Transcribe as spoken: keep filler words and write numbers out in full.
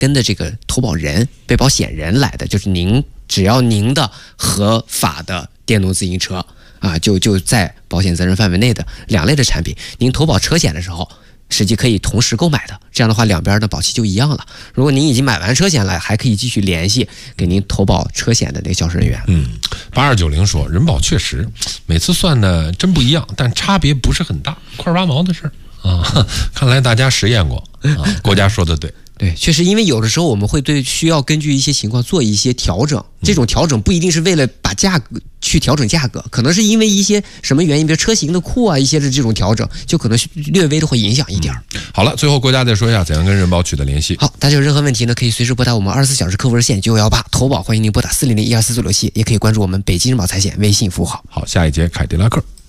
跟的这个投保人、被保险人来的，就是您只要您的合法的电动自行车啊，就就在保险责任范围内的两类的产品，您投保车险的时候，实际可以同时购买的。这样的话，两边的保期就一样了。如果您已经买完车险了，还可以继续联系给您投保车险的那个销售人员。 嗯，八二九零说，人保确实每次算的真不一样，但差别不是很大，块八毛的事儿啊。看来大家实验过啊，国家说的对。 对，确实，因为有的时候我们会对需要根据一些情况做一些调整，这种调整不一定是为了把价格去调整价格，可能是因为一些什么原因，比如车型的库啊，一些的这种调整，就可能略微的会影响一点。 嗯、好了，最后国家再说一下怎样跟人保取得联系。 好，大家有任何问题呢，可以随时拨打我们二十四小时客服热线九幺幺八，投保欢迎您拨打四零零一二四四六七，也可以关注我们北京人保财险微信服务号。 好，下一节凯迪拉克。